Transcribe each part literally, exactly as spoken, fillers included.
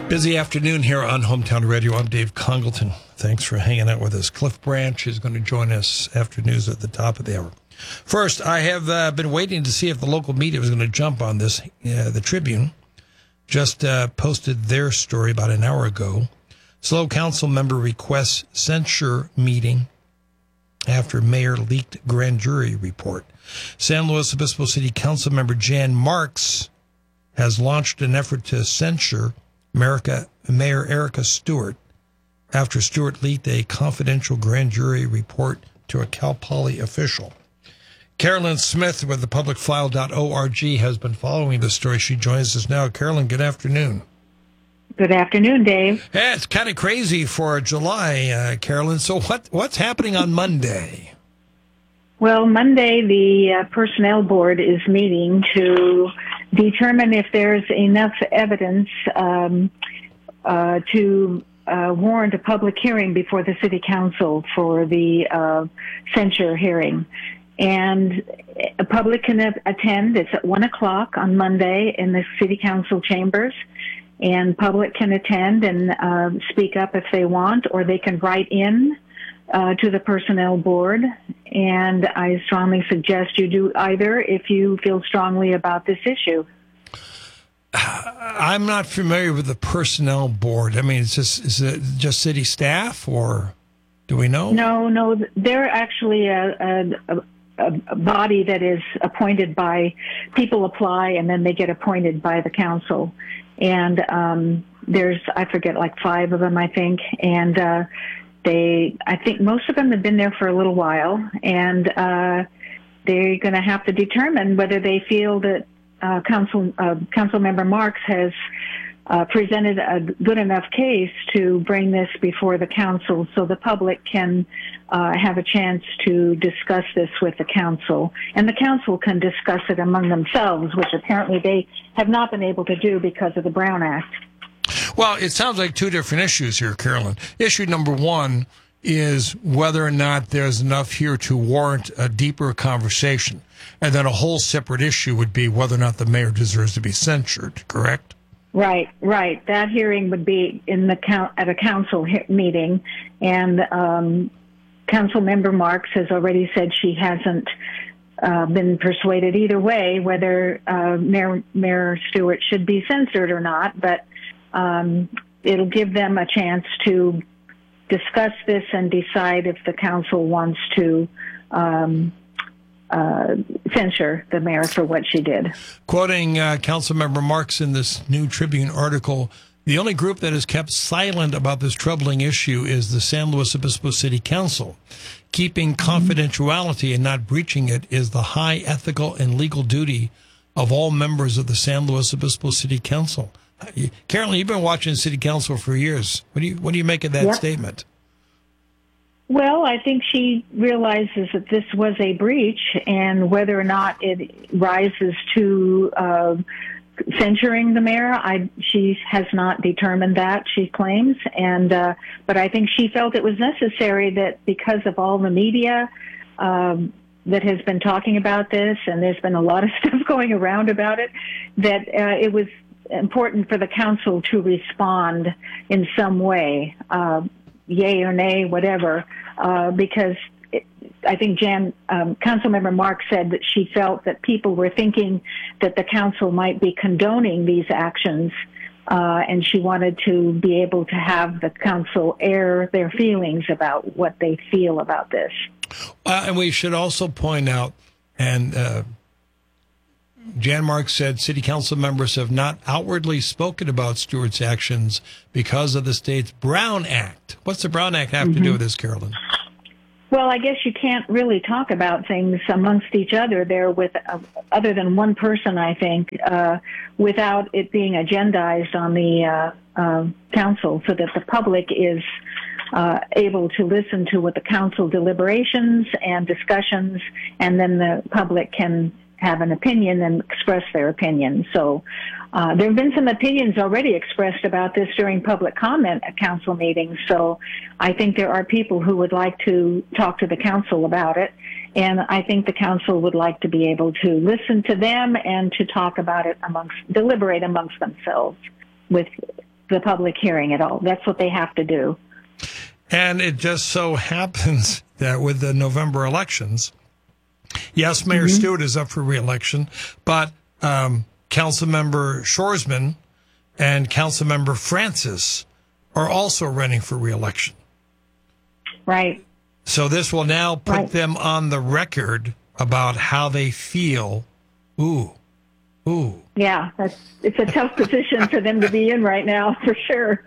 Busy afternoon here on Hometown Radio. I'm Dave Congleton. Thanks for hanging out with us. Cliff Branch is going to join us after news at the top of the hour. First, I have uh, been waiting to see if the local media was going to jump on this. Uh, the Tribune just uh, posted their story about an hour ago. SLO council member requests censure meeting after mayor leaked grand jury report. San Luis Obispo City Council member Jan Marks has launched an effort to censure America, Mayor Erica Stewart after Stewart leaked a confidential grand jury report to a Cal Poly official. Carolyn Smith with the public file dot org has been following the story. She joins us now. Carolyn, good afternoon. Good afternoon, Dave. Yeah, it's kind of crazy for July, uh, Carolyn. So what what's happening on Monday? Well, Monday, the uh, Personnel Board is meeting to determine if there's enough evidence um, uh, to uh, warrant a public hearing before the City Council for the uh, censure hearing. And a public can attend. It's at one o'clock on Monday in the City Council chambers. And public can attend and uh, speak up if they want, or they can write in uh, to the Personnel Board. And I strongly suggest you do either if you feel strongly about this issue. I'm not familiar with the Personnel Board. I mean, is, this, is it just city staff, or do we know? No, no. They're actually a, a, a body that is appointed by, people apply and then they get appointed by the council. And um, there's, I forget, like five of them, I think. And uh, they, I think most of them have been there for a little while. And uh, they're going to have to determine whether they feel that uh, Council uh, Council Member Marks has uh, presented a good enough case to bring this before the council so the public can uh, have a chance to discuss this with the council. And the council can discuss it among themselves, which apparently they have not been able to do because of the Brown Act. Well, it sounds like two different issues here, Carolyn. Issue number one is whether or not there's enough here to warrant a deeper conversation. And then a whole separate issue would be whether or not the mayor deserves to be censured, correct? Right, right. That hearing would be in the count at a council meeting, and um, Council Member Marks has already said she hasn't uh, been persuaded either way whether uh, Mayor, Mayor Stewart should be censored or not. But um, it'll give them a chance to discuss this and decide if the council wants to Um, Uh, censure the mayor for what she did. Quoting uh, Councilmember Marks in this new Tribune article, the only group that has kept silent about this troubling issue is the San Luis Obispo City Council. Keeping confidentiality and not breaching it is the high ethical and legal duty of all members of the San Luis Obispo City Council. Carolyn, you've been watching City Council for years. What do you what do you make of that yep. statement? Well, I think she realizes that this was a breach, and whether or not it rises to uh, censuring the mayor, I, she has not determined that, she claims. And uh, but I think she felt it was necessary that because of all the media um, that has been talking about this, and there's been a lot of stuff going around about it, that uh, it was important for the council to respond in some way. Uh, yay or nay, whatever, uh, because it, I think Jan, um, Councilmember Mark said that she felt that people were thinking that the council might be condoning these actions, uh, and she wanted to be able to have the council air their feelings about what they feel about this. Uh, and we should also point out, and uh, Jan Marks said city council members have not outwardly spoken about Stewart's actions because of the state's Brown Act. What's the Brown Act have mm-hmm. to do with this, Carolyn? Well, I guess you can't really talk about things amongst each other there with, uh, other than one person, I think, uh, without it being agendized on the uh, uh, council so that the public is uh, able to listen to what the council deliberations and discussions, and then the public can have an opinion and express their opinion. So uh, there have been some opinions already expressed about this during public comment at council meetings. So I think there are people who would like to talk to the council about it. And I think the council would like to be able to listen to them and to talk about it amongst, deliberate amongst themselves with the public hearing at all. That's what they have to do. And it just so happens that with the November elections, yes, Mayor mm-hmm. Stewart is up for re-election, but um, Councilmember Shoresman and Councilmember Francis are also running for re-election. Right. So this will now put right. them on the record about how they feel. Ooh, ooh. Yeah, that's, it's a tough position for them to be in right now, for sure.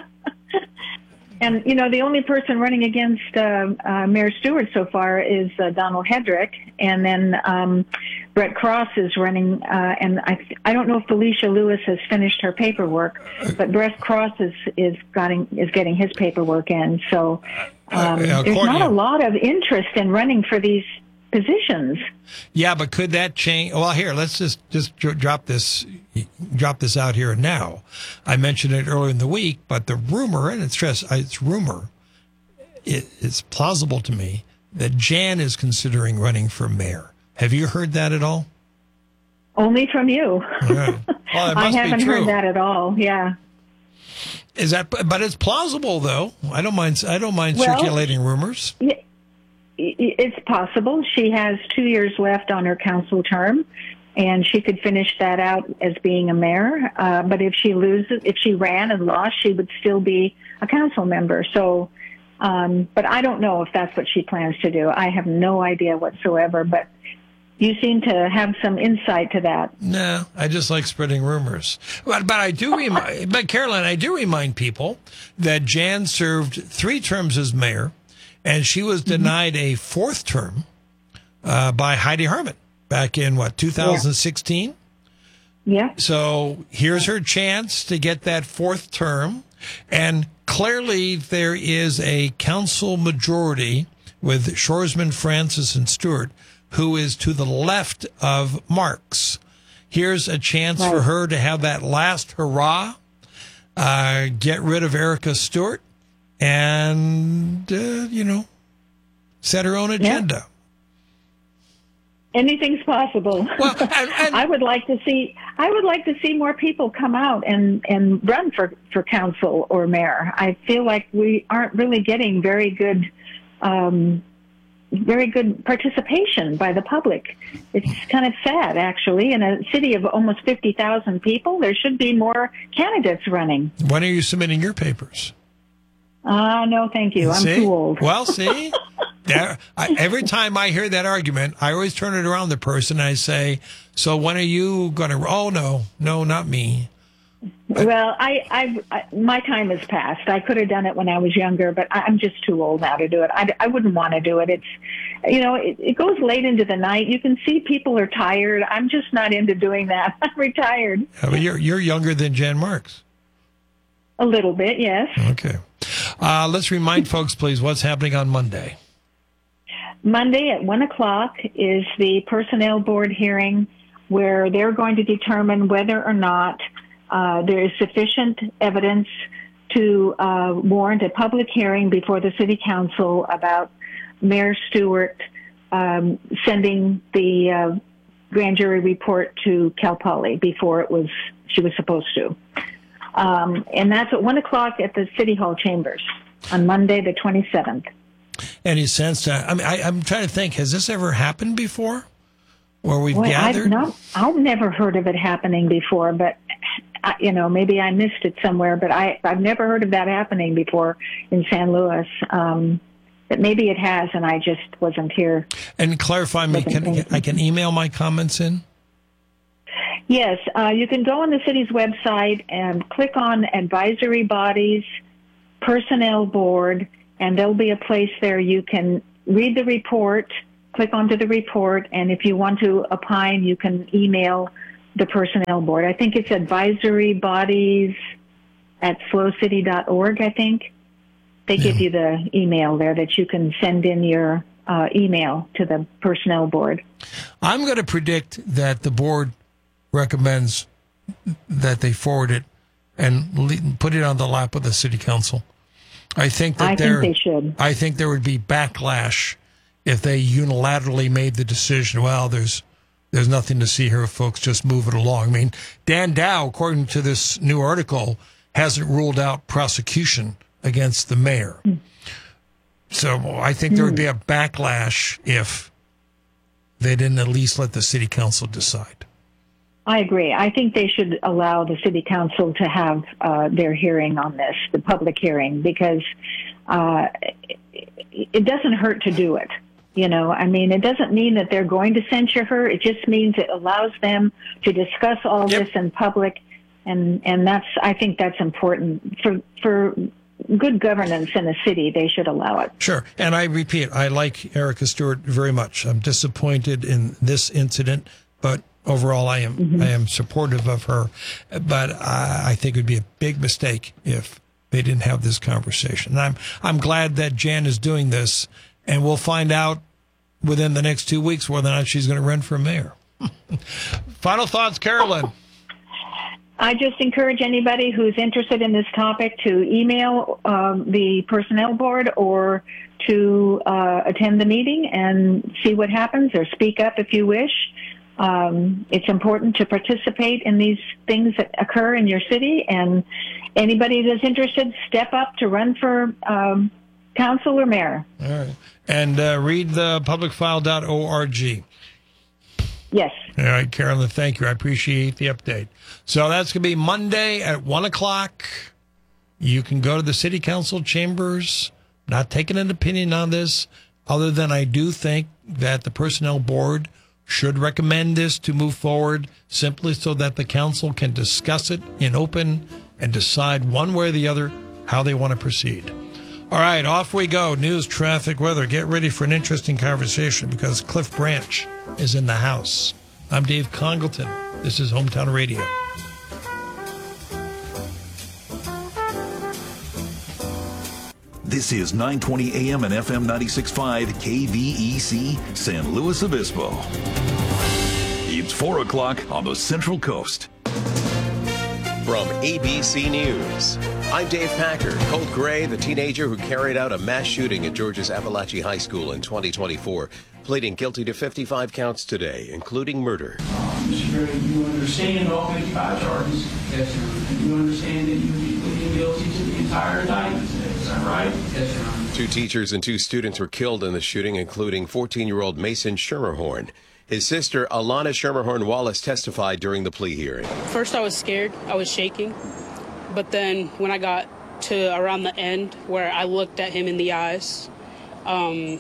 And, you know, the only person running against uh, uh, Mayor Stewart so far is uh, Donald Hedrick. And then um, Brett Cross is running. Uh, and I I don't know if Felicia Lewis has finished her paperwork, but Brett Cross is, is, getting, is getting his paperwork in. So um, uh, there's not a lot of interest in running for these positions. Yeah, but could that change? Well, here, let's just, just drop this drop this out here and now. I mentioned it earlier in the week, but the rumor, and it's stress, it's rumor, it, it's plausible to me that Jan is considering running for mayor. Have you heard that at all? Only from you. Yeah. Well, it must I haven't be true. heard that at all. Yeah. Is that? But it's plausible, though. I don't mind. I don't mind well, circulating rumors. Yeah. It's possible. She has two years left on her council term, and she could finish that out as being a mayor. Uh, but if she loses, if she ran and lost, she would still be a council member. So, um, but I don't know if that's what she plans to do. I have no idea whatsoever, but you seem to have some insight to that. No, I just like spreading rumors. But, but I do remind, but Caroline, I do remind people that Jan served three terms as mayor. And she was denied a fourth term uh, by Heidi Harmon back in, what, two thousand sixteen? Yeah. So here's her chance to get that fourth term. And clearly there is a council majority with Shoresman, Francis, and Stewart who is to the left of Marks. Here's a chance right. for her to have that last hurrah, uh, get rid of Erica Stewart. And, uh, you know, set her own agenda. Yeah. Anything's possible. Well, and, and, I would like to see, I would like to see more people come out and, and run for, for council or mayor. I feel like we aren't really getting very good, um, very good participation by the public. It's kind of sad, actually. In a city of almost fifty thousand people, there should be more candidates running. When are you submitting your papers? Uh, no, thank you. I'm see? too old. Well, see, there, I, every time I hear that argument, I always turn it around the person and I say, so when are you going to, oh, no, no, not me. Well, I, I, I, my time has passed. I could have done it when I was younger, but I'm just too old now to do it. I, I wouldn't want to do it. It's, you know, it, it goes late into the night. You can see people are tired. I'm just not into doing that. I'm retired. Yeah, but you're, you're younger than Jan Marks. A little bit, yes. Okay. Uh, let's remind folks, please, what's happening on Monday. Monday at one o'clock is the Personnel Board hearing where they're going to determine whether or not uh, there is sufficient evidence to uh, warrant a public hearing before the City Council about Mayor Stewart um, sending the uh, grand jury report to Cal Poly before it was she was supposed to. Um, and that's at one o'clock at the City Hall chambers on Monday, the twenty-seventh. Any sense to, I mean, I, I'm trying to think, has this ever happened before? Where we've Boy, gathered? I've, not, I've never heard of it happening before, but, I, you know, maybe I missed it somewhere, but I, I've never heard of that happening before in San Luis. Um, but maybe it has, and I just wasn't here. And clarify me, can, I can email my comments in? Yes, uh, you can go on the city's website and click on Advisory Bodies, Personnel Board, and there'll be a place there you can read the report, click onto the report, and if you want to opine, you can email the Personnel Board. I think it's Advisory Bodies at flow city dot org, I think. They give yeah. you the email there that you can send in your uh, email to the Personnel Board. I'm going to predict that the board recommends that they forward it and put it on the lap of the City Council. I think that I there, think they should. I think there would be backlash if they unilaterally made the decision, well, there's there's nothing to see here, folks, just move it along. I mean, Dan Dow, according to this new article, hasn't ruled out prosecution against the mayor. So I think there would be a backlash if they didn't at least let the city council decide. I agree. I think they should allow the city council to have uh, their hearing on this, the public hearing, because uh, it doesn't hurt to do it. You know, I mean, it doesn't mean that they're going to censure her. It just means it allows them to discuss all Yep. this in public, and and that's I think that's important for for good governance in a city. They should allow it. Sure. And I repeat, I like Erica Stewart very much. I'm disappointed in this incident, but overall I am mm-hmm. I am supportive of her. But I, I think it would be a big mistake if they didn't have this conversation. And I'm I'm glad that Jan is doing this, and we'll find out within the next two weeks whether or not she's going to run for mayor. Final thoughts, Carolyn? I just encourage anybody who's interested in this topic to email um, the personnel board or to uh, attend the meeting and see what happens, or speak up if you wish. Um, it's important to participate in these things that occur in your city, and anybody that's interested, step up to run for um, council or mayor. All right. And uh, read the public file dot org. Yes. All right, Carolyn, thank you. I appreciate the update. So that's going to be Monday at one o'clock. You can go to the city council chambers. Not taking an opinion on this, other than I do think that the personnel board should recommend this to move forward, simply so that the council can discuss it in open and decide one way or the other how they want to proceed. All right, off we go. News, traffic, weather. Get ready for an interesting conversation because Cliff Branch is in the house. I'm Dave Congleton. This is Hometown Radio. This is nine twenty A M and F M ninety-six point five K V E C, San Luis Obispo. It's four o'clock on the Central Coast. From A B C News, I'm Dave Packer. Colt Gray, the teenager who carried out a mass shooting at Georgia's Appalachian High School in twenty twenty-four, pleading guilty to fifty-five counts today, including murder. Um, Mister Gray, you understand all fifty-five charges? Yes, Your Honor. And you understand that you will be pleading guilty to the entire indictment today, is that right? Yes, Your Honor. Two teachers and two students were killed in the shooting, including fourteen-year-old Mason Schermerhorn. His sister, Alana Schermerhorn Wallace, testified during the plea hearing. First, I was scared. I was shaking. But then when I got to around the end where I looked at him in the eyes, um,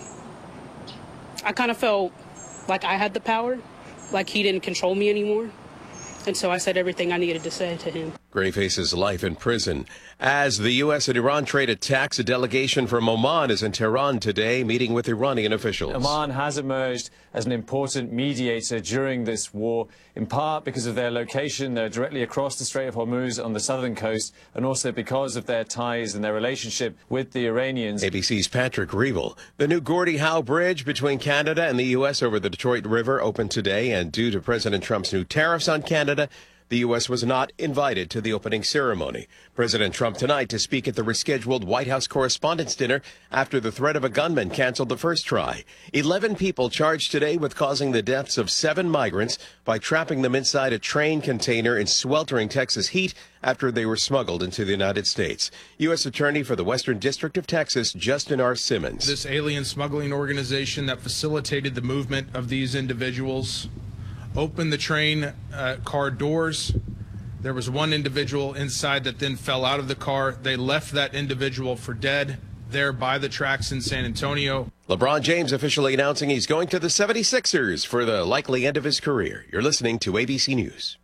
I kind of felt like I had the power, like he didn't control me anymore. And so I said everything I needed to say to him. Gray faces life in prison. As the U S and Iran trade attacks, a delegation from Oman is in Tehran today, meeting with Iranian officials. Oman has emerged as an important mediator during this war, in part because of their location. They're directly across the Strait of Hormuz on the southern coast, and also because of their ties and their relationship with the Iranians. A B C's Patrick Reevell. The new Gordie Howe Bridge between Canada and the U S over the Detroit River opened today, and due to President Trump's new tariffs on Canada, the U S was not invited to the opening ceremony. President Trump tonight to speak at the rescheduled White House Correspondents' Dinner after the threat of a gunman canceled the first try. Eleven people charged today with causing the deaths of seven migrants by trapping them inside a train container in sweltering Texas heat after they were smuggled into the United States. U S Attorney for the Western District of Texas, Justin R. Simmons. This alien smuggling organization that facilitated the movement of these individuals opened the train uh, car doors. There was one individual inside that then fell out of the car. They left that individual for dead there by the tracks in San Antonio. LeBron James officially announcing he's going to the seventy-sixers for the likely end of his career. You're listening to A B C News.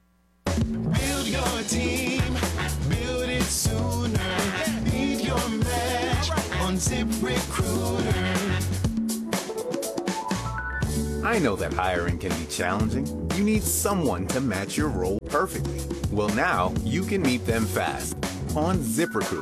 Build your team, build it sooner. Leave your match on ZipRecruiter. I know that hiring can be challenging. You need someone to match your role perfectly. Well, now you can meet them fast on ZipRecruiter.